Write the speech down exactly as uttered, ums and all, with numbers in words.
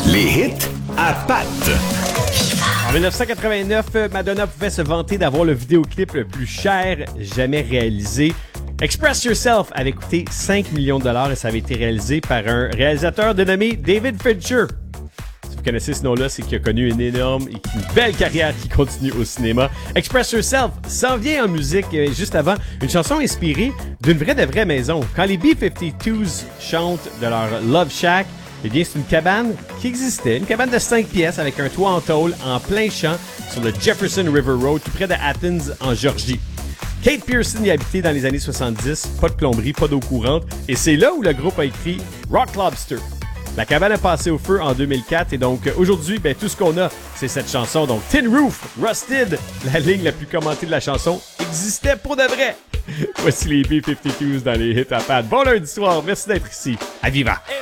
Les hits à Pat. En dix-neuf cent quatre-vingt-neuf, Madonna pouvait se vanter d'avoir le vidéoclip le plus cher jamais réalisé. Express Yourself avait coûté cinq millions de dollars et ça avait été réalisé par un réalisateur dénommé David Fincher. Si vous connaissez ce nom-là, c'est qu'il a connu une énorme et une belle carrière qui continue au cinéma. Express Yourself s'en vient en musique euh, juste avant, une chanson inspirée d'une vraie de vraie maison. Quand les B cinquante-deux chantent de leur Love Shack, eh bien, c'est une cabane qui existait, une cabane de cinq pièces avec un toit en tôle en plein champ sur le Jefferson River Road, tout près de Athens, en Georgie. Kate Pearson y habitait dans les années soixante-dix, pas de plomberie, pas d'eau courante, et c'est là où le groupe a écrit Rock Lobster. La cabane a passé au feu en deux mille quatre, et donc aujourd'hui, ben, tout ce qu'on a, c'est cette chanson. Donc, Tin Roof, Rusted, la ligne la plus commentée de la chanson, existait pour de vrai. Voici les B cinquante-deux dans les hits à Pat. Bon lundi soir, merci d'être ici. À Viva!